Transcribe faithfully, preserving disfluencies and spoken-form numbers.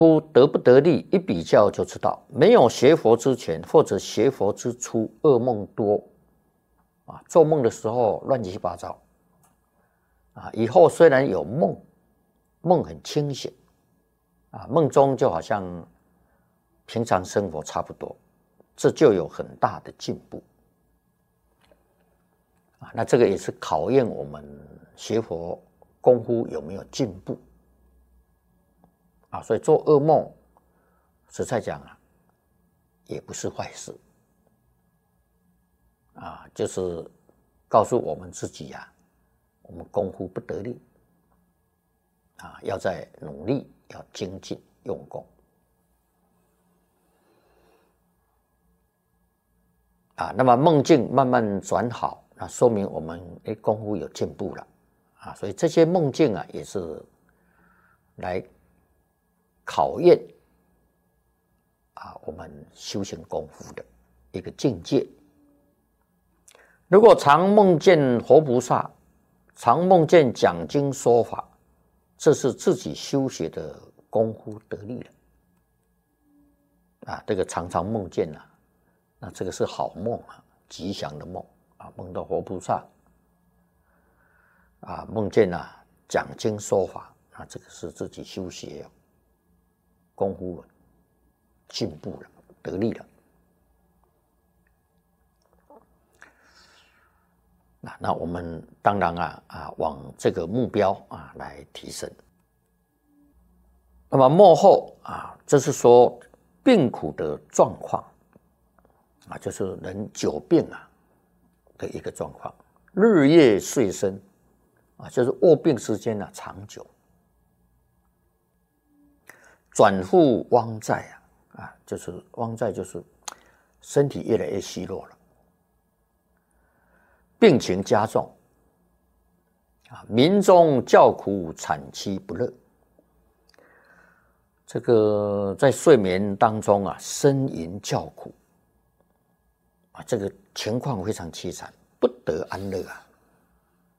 不得不得力，一比较就知道，没有学佛之前或者学佛之初，噩梦多啊，做梦的时候乱七八糟啊。以后虽然有梦，梦很清醒啊，梦中就好像平常生活差不多，这就有很大的进步啊。那这个也是考验我们学佛功夫有没有进步。啊，所以做噩梦，实在讲啊，也不是坏事，啊，就是告诉我们自己呀、啊，我们功夫不得力，啊，要再努力，要精进用功，啊，那么梦境慢慢转好，那说明我们诶功夫有进步了，啊，所以这些梦境啊，也是来考验啊，我们修行功夫的一个境界。如果常梦见活菩萨，常梦见讲经说法，这是自己修学的功夫得力了。啊，这个常常梦见啊，那这个是好梦啊，吉祥的梦啊，梦到活菩萨，啊，梦见啊讲经说法，那这个是自己修学功夫进步了，得力了。那那我们当然啊啊往这个目标啊来提升。那么末后啊，这是说病苦的状况啊，就是人久病啊的一个状况，日夜岁深啊，就是卧病时间啊长久。转复汪在啊，啊，就是汪在，就是身体越来越虚弱了，病情加重啊，民众叫苦惨凄不乐。这个在睡眠当中啊，呻吟叫苦啊，这个情况非常凄惨，不得安乐啊。